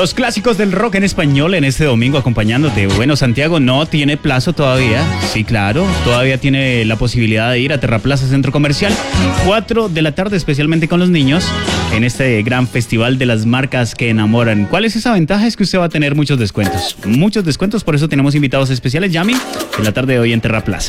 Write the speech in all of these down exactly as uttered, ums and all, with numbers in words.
Los clásicos del rock en español en este domingo acompañándote. Bueno, Santiago no tiene plazo todavía. Sí, claro. Todavía tiene la posibilidad de ir a Terraplaza Centro Comercial. cuatro de la tarde, especialmente con los niños, en este gran festival de las marcas que enamoran. ¿Cuál es esa ventaja? Es que usted va a tener muchos descuentos. Muchos descuentos, por eso tenemos invitados especiales, Yami, en la tarde de hoy en Terraplaza.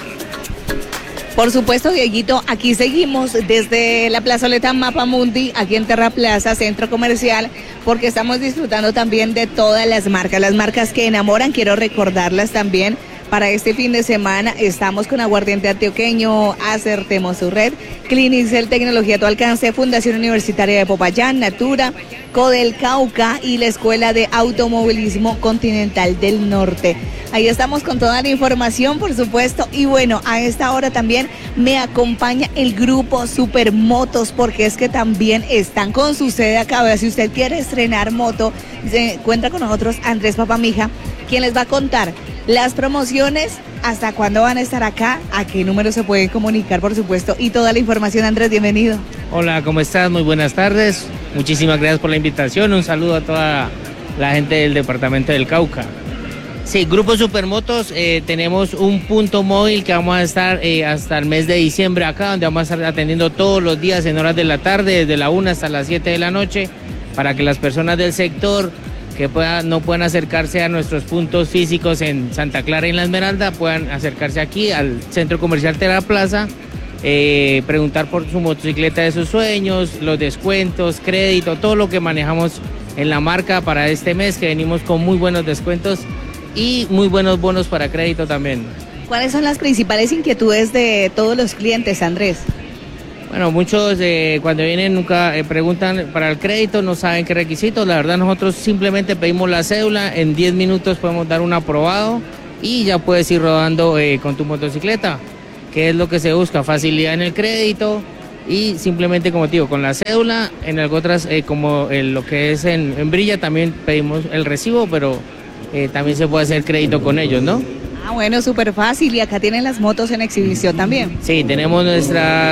Por supuesto, Dieguito, aquí seguimos desde la plazoleta Mapamundi, aquí en Terraplaza, Centro Comercial, porque estamos disfrutando también de todas las marcas, las marcas que enamoran. Quiero recordarlas también. Para este fin de semana estamos con Aguardiente Antioqueño, Acertemos su red, Clinicel Tecnología a tu alcance, Fundación Universitaria de Popayán, Natura, Codel Cauca y la Escuela de Automovilismo Continental del Norte. Ahí estamos con toda la información, por supuesto, y bueno, a esta hora también me acompaña el grupo Supermotos, porque es que también están con su sede acá. Si usted quiere estrenar moto, se encuentra con nosotros Andrés Papamija, quien les va a contar las promociones, hasta cuándo van a estar acá, a qué número se pueden comunicar, por supuesto, y toda la información. Andrés, bienvenido. Hola, ¿cómo estás? Muy buenas tardes. Muchísimas gracias por la invitación. Un saludo a toda la gente del departamento del Cauca. Sí, Grupo Supermotos, eh, tenemos un punto móvil que vamos a estar eh, hasta el mes de diciembre acá, donde vamos a estar atendiendo todos los días en horas de la tarde, desde la una hasta las siete de la noche, para que las personas del sector que puedan, no puedan acercarse a nuestros puntos físicos en Santa Clara y en La Esmeralda, puedan acercarse aquí al Centro Comercial Terraplaza, eh, preguntar por su motocicleta de sus sueños, los descuentos, crédito, todo lo que manejamos en la marca para este mes, que venimos con muy buenos descuentos y muy buenos bonos para crédito también. ¿Cuáles son las principales inquietudes de todos los clientes, Andrés? Bueno, muchos eh, cuando vienen nunca eh, preguntan para el crédito, no saben qué requisitos. La verdad, nosotros simplemente pedimos la cédula, en diez minutos podemos dar un aprobado y ya puedes ir rodando eh, con tu motocicleta, que es lo que se busca, facilidad en el crédito y simplemente, como te digo, con la cédula. En algo otras, eh, como el, lo que es en, en Brilla, también pedimos el recibo, pero eh, también se puede hacer crédito con ellos, ¿no? Ah, bueno, súper fácil. Y acá tienen las motos en exhibición también. Sí, tenemos nuestra